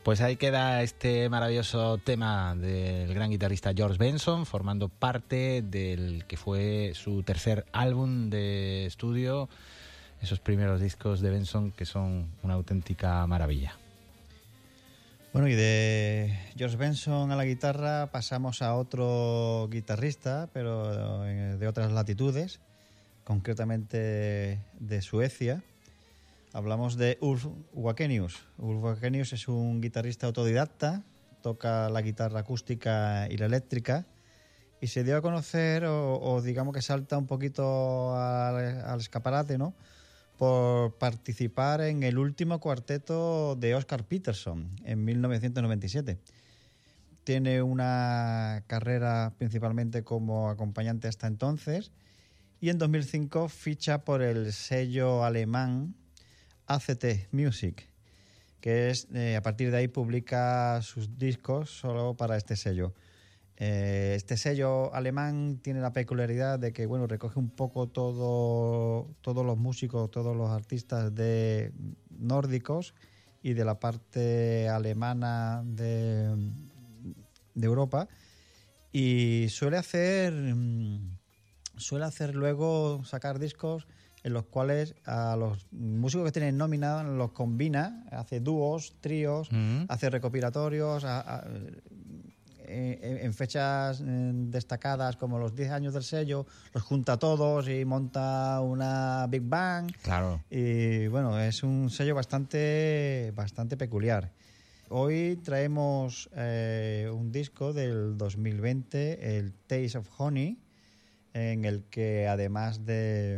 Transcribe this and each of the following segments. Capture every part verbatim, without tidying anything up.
Pues ahí queda este maravilloso tema del gran guitarrista George Benson, formando parte del que fue su tercer álbum de estudio, esos primeros discos de Benson que son una auténtica maravilla. Bueno, y de George Benson a la guitarra pasamos a otro guitarrista, pero de otras latitudes, concretamente de Suecia. Hablamos de Ulf Wakenius. Ulf Wakenius es un guitarrista autodidacta, toca la guitarra acústica y la eléctrica, y se dio a conocer, o, o digamos que salta un poquito al, al escaparate, ¿no?, por participar en el último cuarteto de Oscar Peterson en mil novecientos noventa y siete. Tiene una carrera principalmente como acompañante hasta entonces, y en dos mil cinco ficha por el sello alemán A C T Music, que es eh, a partir de ahí publica sus discos solo para este sello. Eh, este sello alemán tiene la peculiaridad de que, bueno, recoge un poco todo, todos los músicos, todos los artistas de nórdicos y de la parte alemana de, de Europa, y suele hacer suele hacer luego sacar discos en los cuales a los músicos que tienen nómina los combina, hace dúos, tríos, mm. hace recopilatorios, a, a, en fechas destacadas como los diez años del sello, los junta a todos y monta una Big Bang. Claro. Y bueno, es un sello bastante, bastante peculiar. Hoy traemos eh, un disco del dos mil veinte, el Taste of Honey, en el que además de,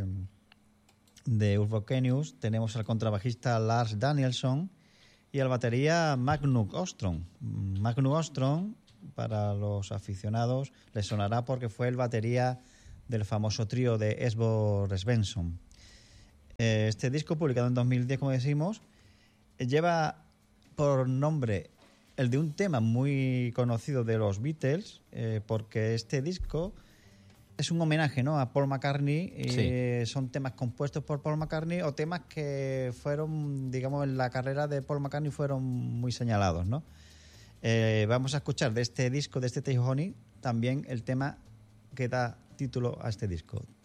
de Ulf Wakenius tenemos al contrabajista Lars Danielsson y al batería Magnus Åström. Magnus Åström, para los aficionados, les sonará porque fue el batería del famoso trío de Esbjörn Svensson. Este disco, publicado en dos mil diez, como decimos, lleva por nombre el de un tema muy conocido de los Beatles, eh, porque este disco es un homenaje, ¿no?, a Paul McCartney. Eh, sí. Son temas compuestos por Paul McCartney o temas que fueron, digamos, en la carrera de Paul McCartney fueron muy señalados, ¿no? Eh, vamos a escuchar de este disco, de este Taste of Honey, también el tema que da título a este disco,